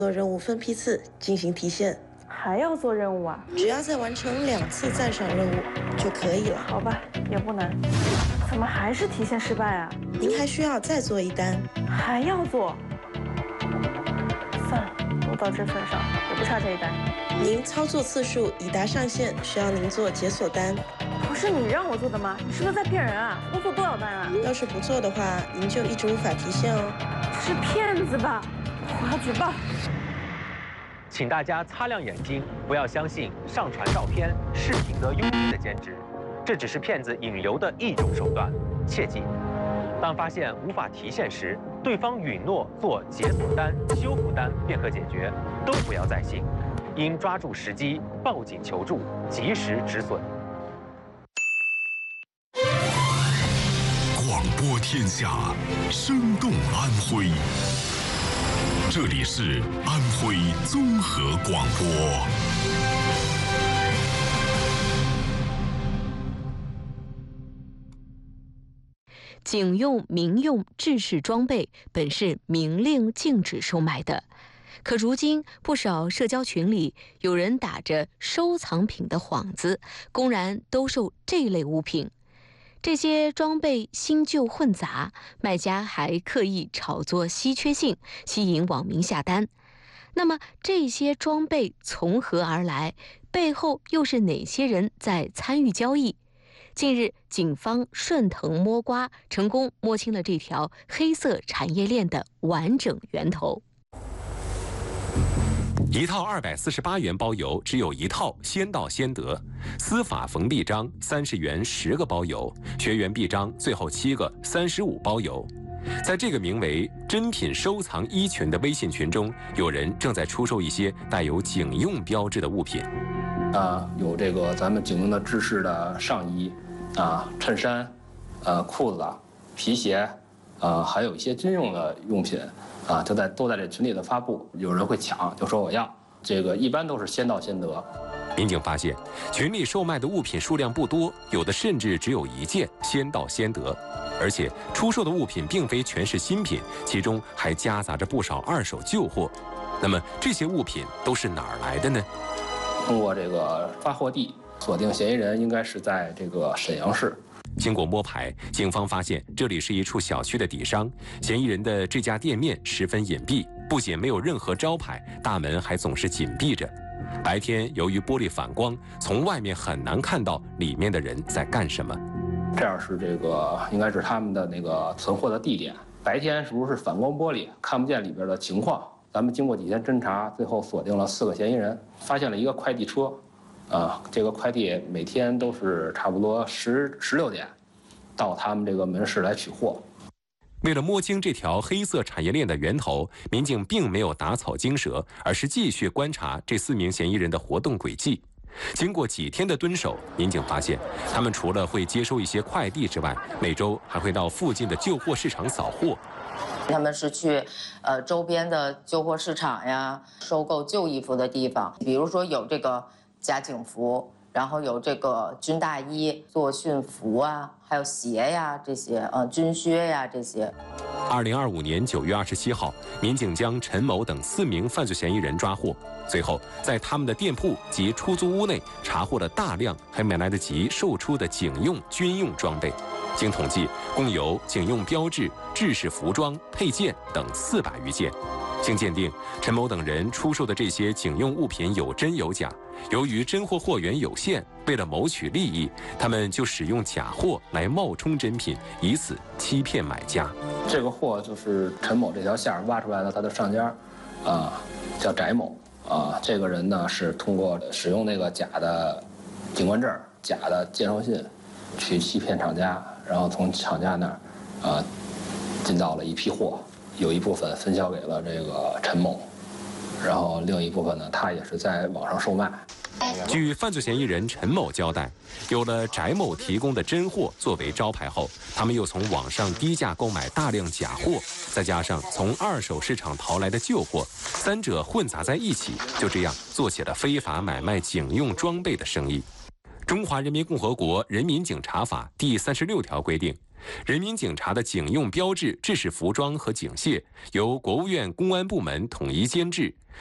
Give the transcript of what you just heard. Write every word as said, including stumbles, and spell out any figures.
做任务分批次进行提现。 还要做任务啊？ 只要再完成两次赞赏任务就可以了。 好吧，也不难。怎么还是提现失败啊？ 您还需要再做一单。 还要做？算了，都到这份上，也不差这一单。 您操作次数已达上限，需要您做解锁单。 不是你让我做的吗？你是不是在骗人啊？我做多少单啊？ 要是不做的话，您就一直无法提现哦。 是骗子吧？我要举报。 请大家擦亮眼睛，不要相信上传照片是品德优异的兼职，这只是骗子引流的一种手段。切记，当发现无法提现时，对方允诺做解锁单、修复单便可解决，都不要再信，应抓住时机报警求助，及时止损。 广播天下，生动安徽。这里是安徽综合广播。 警用、民用制式装备本是明令禁止售卖的，可如今不少社交群里有人打着收藏品的幌子，公然兜售这类物品。这些装备新旧混杂，卖家还刻意炒作稀缺性，吸引网民下单。那么这些装备从何而来？背后又是哪些人在参与交易？近日，警方顺藤摸瓜，成功摸清了这条黑色产业链的完整源头。 一套二百四十八元包邮，只有一套，先到先得。司法缝臂章三十元十个包邮，学员臂章最后七个三十五包邮。在这个名为“珍品收藏一群”的微信群中，有人正在出售一些带有警用标志的物品。 啊，有这个咱们警用的制式的上衣，啊，衬衫，呃，裤子、皮鞋，啊，还有一些军用的用品。啊，就在都在这群里的发布，有人会抢，就说我要这个，一般都是先到先得。 民警发现，群里售卖的物品数量不多，有的甚至只有一件，先到先得。而且出售的物品并非全是新品，其中还夹杂着不少二手旧货。那么这些物品都是哪儿来的呢？ 通过这个发货地锁定嫌疑人，应该是在这个沈阳市。 经过摸排，警方发现这里是一处小区的底商，嫌疑人的这家店面十分隐蔽，不仅没有任何招牌，大门还总是紧闭着。白天由于玻璃反光，从外面很难看到里面的人在干什么。 这样是这个应该是他们的那个存货的地点，白天是不是反光玻璃看不见里边的情况？咱们经过几天侦查，最后锁定了四个嫌疑人，发现了一个快递车。啊，这个快递每天都是差不多十十六点到他们这个门市来取货。 为了摸清这条黑色产业链的源头，民警并没有打草惊蛇，而是继续观察这四名嫌疑人的活动轨迹。经过几天的蹲守，民警发现，他们除了会接收一些快递之外，每周还会到附近的旧货市场扫货。 他们是去，呃，周边的旧货市场呀，收购旧衣服的地方，比如说有这个假警服，然后有这个军大衣、作训服啊，还有鞋呀这些，呃，军靴呀这些。 二零二五年九月二十七号，民警将陈某等四名犯罪嫌疑人抓获。随后，在他们的店铺及出租屋内查获了大量还没来得及售出的警用、军用装备。经统计，共有警用标志、制式服装、配件等四百余件。经鉴定，陈某等人出售的这些警用物品有真有假。由于真货货源有限，为了谋取利益，他们就使用假货来冒充真品，以此欺骗买家。 这个货就是陈某这条线挖出来的，他的上家，啊，叫翟某，啊，这个人呢是通过使用那个假的警官证、假的介绍信，去欺骗厂家，然后从厂家那儿，啊，进到了一批货。有一部分分销给了这个陈某，然后另一部分呢，他也是在网上售卖。 据犯罪嫌疑人陈某交代，有了翟某提供的真货作为招牌后，他们又从网上低价购买大量假货，再加上从二手市场淘来的旧货，三者混杂在一起，就这样做起了非法买卖警用装备的生意。中华人民共和国人民警察法第三十六条规定， 人民警察的警用标志、制式服装和警械由国务院公安部门统一监制。